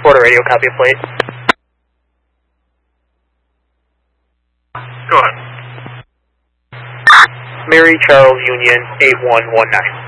Florida radio, copy a plate. Go ahead. Mary Charles Union 8119.